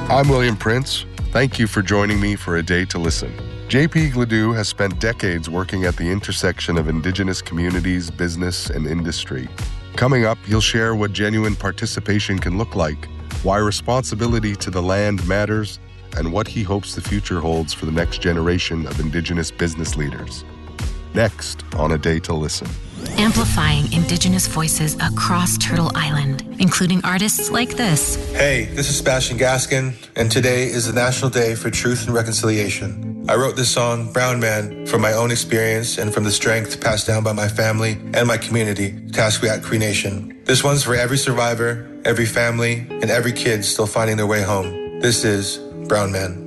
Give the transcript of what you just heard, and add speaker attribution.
Speaker 1: I'm William Prince. Thank you for joining me for A Day to Listen. JP Gladue has spent decades working at the intersection of Indigenous communities, business, and industry. Coming up, he'll share what genuine participation can look like, why responsibility to the land matters, and what he hopes the future holds for the next generation of Indigenous business leaders. Next on A Day to Listen.
Speaker 2: Amplifying Indigenous voices across Turtle Island, including artists like this.
Speaker 3: Hey, this is Sebastian Gaskin, and today is the National Day for Truth and Reconciliation. I wrote this song, Brown Man, from my own experience and from the strength passed down by my family and my community, Tasqueyac Cree Nation. This one's for every survivor, every family, and every kid still finding their way home. This is Brown Man.